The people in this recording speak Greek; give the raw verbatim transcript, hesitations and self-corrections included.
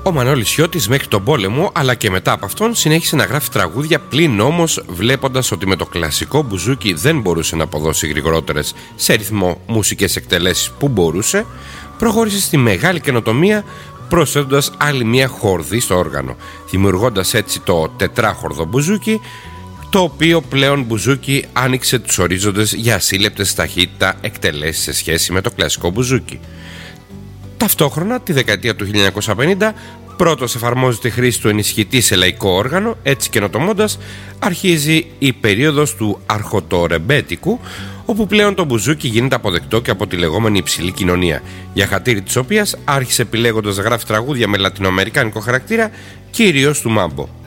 Ο Μανώλης Σιώτης μέχρι τον πόλεμο, αλλά και μετά από αυτόν, συνέχισε να γράφει τραγούδια, πλην όμως βλέποντας ότι με το κλασικό μπουζούκι δεν μπορούσε να αποδώσει γρηγορότερες σε ρυθμό μουσικές εκτελέσεις που μπορούσε, προχώρησε στη μεγάλη καινοτομία προσθέτοντας άλλη μια χορδή στο όργανο, δημιουργώντας έτσι το τετράχορδο μπουζούκι, το οποίο πλέον μπουζούκι άνοιξε τους ορίζοντες για ασύλλεπτες ταχύτητα εκτελέσεις σε σχέση με το κλασικό μπουζούκι. Ταυτόχρονα, τη δεκαετία του χίλια εννιακόσια πενήντα, πρώτος εφαρμόζεται η χρήση του ενισχυτή σε λαϊκό όργανο, έτσι καινοτομώντας αρχίζει η περίοδος του αρχοτορεμπέτικου, όπου πλέον το μπουζούκι γίνεται αποδεκτό και από τη λεγόμενη υψηλή κοινωνία, για χατήρι της οποίας άρχισε επιλέγοντας να γράφει τραγούδια με λατινοαμερικάνικο χαρακτήρα, κυρίως του μάμπο.